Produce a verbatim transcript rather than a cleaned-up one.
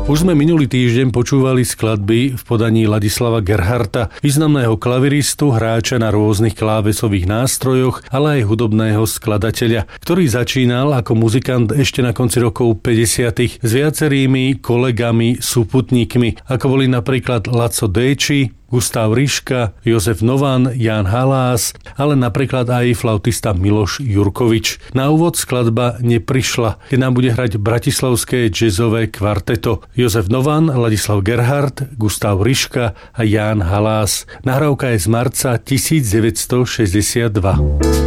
Už sme minulý týždeň počúvali skladby v podaní Ladislava Gerharta, významného klaviristu, hráča na rôznych klávesových nástrojoch, ale aj hudobného skladateľa, ktorý začínal ako muzikant ešte na konci rokov päťdesiatych s viacerými kolegami, súputníkmi, ako boli napríklad Laco Déči, Gustav Riška, Jozef Novan, Ján Halás, ale napríklad aj flautista Miloš Jurkovič. Na úvod skladba Neprišla, keď nám bude hrať bratislavské jazzové kvarteto. Jozef Novan, Ladislav Gerhart, Gustav Riška a Ján Halás. Nahrávka je z marca devätnásťstošesťdesiatdva.